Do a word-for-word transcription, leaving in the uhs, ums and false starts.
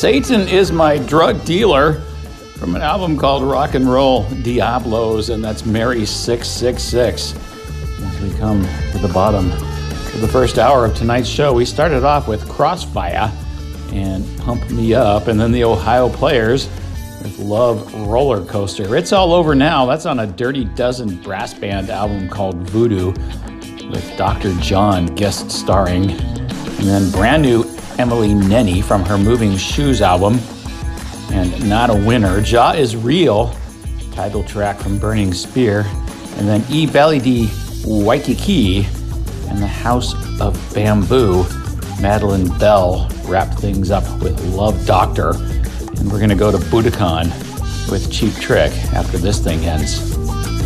Satan Is My Drug Dealer from an album called Rock and Roll Diablos, and that's Mary six six six. As we come to the bottom of the first hour of tonight's show, we started off with Crossfire and Pump Me Up, and then the Ohio Players with Love Roller Coaster. It's All Over Now. That's on a Dirty Dozen brass band album called Voodoo with Doctor John guest starring. And then brand new Emily Nenny from her Moving Shoes album. And Not a Winner, Jah Is Real, title track from Burning Spear. And then E. Belly D. Waikiki and the House of Bamboo. Madeline Bell wrapped things up with Love Doctor. And we're going to go to Budokan with Cheap Trick after this thing ends.